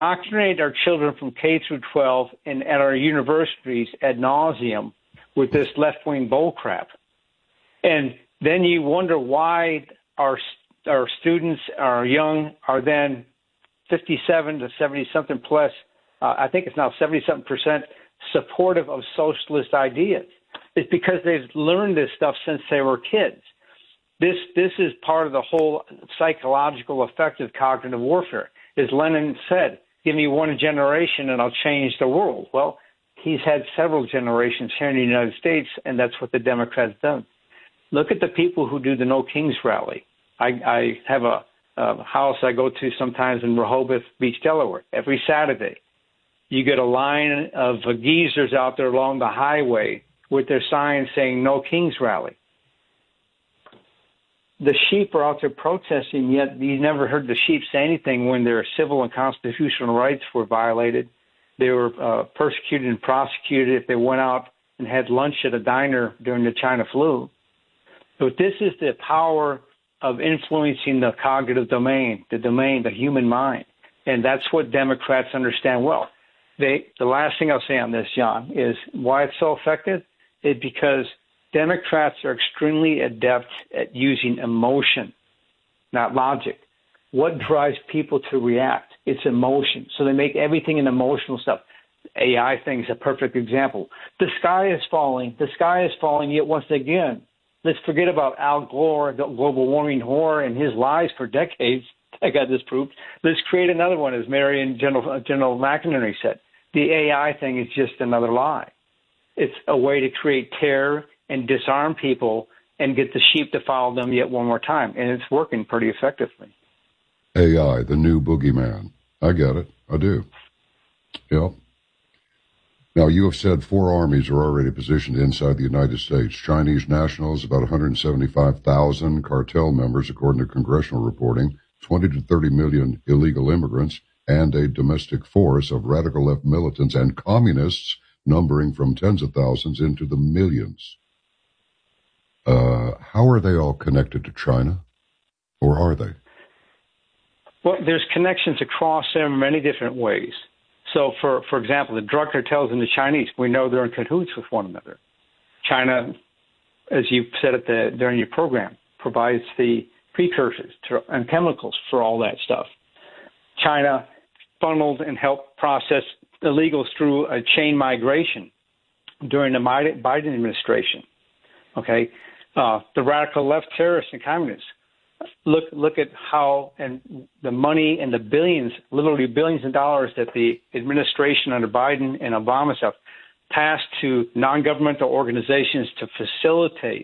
indoctrinate our children from K through 12 and at our universities ad nauseum with this left-wing bullcrap. And then you wonder why our students, our young, are then 57 to 70-something plus, I think it's now 70-something% supportive of socialist ideas. It's because they've learned this stuff since they were kids. This is part of the whole psychological effect of cognitive warfare. As Lenin said, give me one generation and I'll change the world. Well, he's had several generations here in the United States, and that's what the Democrats done. Look at the people who do the No Kings rally. I have a house I go to sometimes in Rehoboth Beach, Delaware, every Saturday. You get a line of geezers out there along the highway with their signs saying No Kings rally. The sheep are out there protesting, yet you never heard the sheep say anything when their civil and constitutional rights were violated. They were persecuted and prosecuted if they went out and had lunch at a diner during the China flu. But this is the power of influencing the cognitive domain, the human mind. And that's what Democrats understand well. The last thing I'll say on this, John, is why it's so effective is because Democrats are extremely adept at using emotion, not logic. What drives people to react? It's emotion. So they make everything an emotional stuff. AI thing is a perfect example. The sky is falling. The sky is falling, yet once again, let's forget about Al Gore, the global warming whore, and his lies for decades. I got this proved. Let's create another one, as General McInerney said. The AI thing is just another lie. It's a way to create terror and disarm people and get the sheep to follow them yet one more time. And it's working pretty effectively. AI, the new boogeyman. I get it. I do. Yep. Now, you have said 4 armies are already positioned inside the United States. Chinese nationals, about 175,000 cartel members, according to congressional reporting, 20 to 30 million illegal immigrants, and a domestic force of radical left militants and communists numbering from tens of thousands into the millions. How are they all connected to China? Or are they? Well, there's connections across them in many different ways. So, for example, the drug cartels and the Chinese, we know they're in cahoots with one another. China, as you said during your program, provides the precursors and chemicals for all that stuff. China funneled and helped process illegals through a chain migration during the Biden administration. Okay, the radical left terrorists and communists. Look at how and the money and the billions, literally billions of dollars that the administration under Biden and Obama have passed to non-governmental organizations to facilitate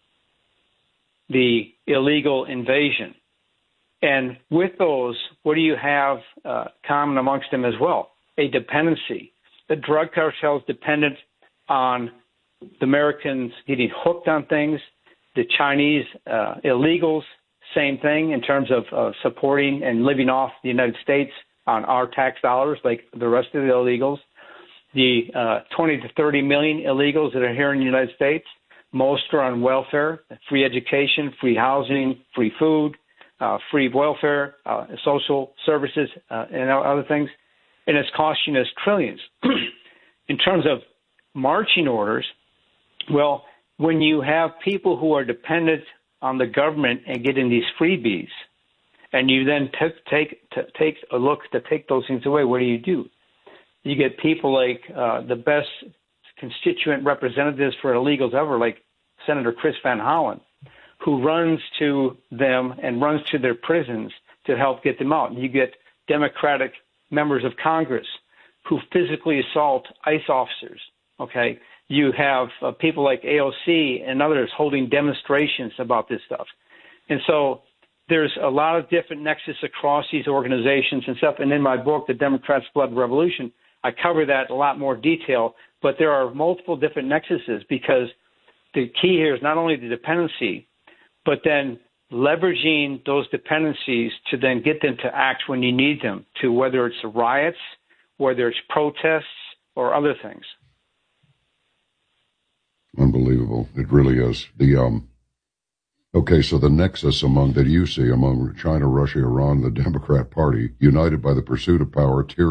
the illegal invasion. And with those, what do you have common amongst them as well? A dependency. The drug cartels dependent on the Americans getting hooked on things. The Chinese illegals, same thing in terms of supporting and living off the United States on our tax dollars like the rest of the illegals. The 20 to 30 million illegals that are here in the United States, most are on welfare, free education, free housing, free food, free welfare, social services, and other things. And it's costing us trillions. In terms of marching orders, well, when you have people who are dependent on the government and getting these freebies, and you then take a look to take those things away, what do? You get people like the best constituent representatives for illegals ever, like Senator Chris Van Hollen, who runs to them and runs to their prisons to help get them out. And you get Democratic members of Congress who physically assault ICE officers, okay? You have people like AOC and others holding demonstrations about this stuff. And so there's a lot of different nexus across these organizations and stuff. And in my book, The Democrats' Blood Revolution, I cover that in a lot more detail. But there are multiple different nexuses because the key here is not only the dependency, but then leveraging those dependencies to then get them to act when you need them to, whether it's riots, whether it's protests, or other things. Unbelievable. It really is. Okay, so the nexus that you see among China, Russia, Iran, and the Democrat Party, united by the pursuit of power, tyranny,